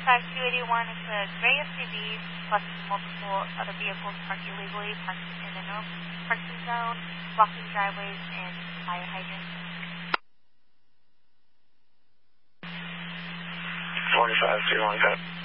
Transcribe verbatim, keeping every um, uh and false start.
forty-five two eighty-one is a gray S U V plus multiple other vehicles parked illegally, parked in a no parking zone, blocking driveways, and fire hydrants. forty-five two one, cut.